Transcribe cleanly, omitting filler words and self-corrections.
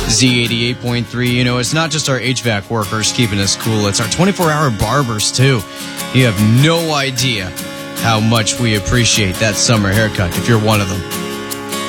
Z88.3. You know, it's not just our HVAC workers keeping us cool. It's our 24-hour barbers, too. You have no idea how much we appreciate that summer haircut if you're one of them.